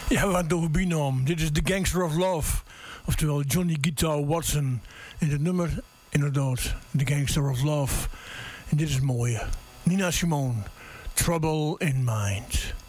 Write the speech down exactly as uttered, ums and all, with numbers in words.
Ja, wat doen we binom? Dit is The Gangster of Love. Oftewel Johnny Guitar Watson. In het nummer, inderdaad, The Gangster of Love. En dit is het mooie. Nina Simone, Trouble in Mind.